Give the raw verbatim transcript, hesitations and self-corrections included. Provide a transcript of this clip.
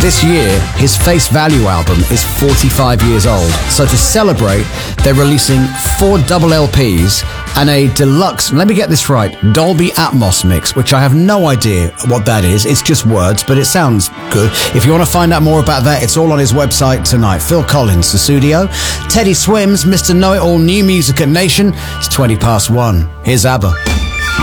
This year, his Face Value album is forty-five years old. So to celebrate, they're releasing four double L Ps and a deluxe, let me get this right, Dolby Atmos mix, which I have no idea what that is. It's just words, but it sounds good. If you want to find out more about that, it's all on his website tonight. Phil Collins, Sussudio. Teddy Swims, Mister Know-It-All, New Music at Nation. It's twenty past one. Here's ABBA.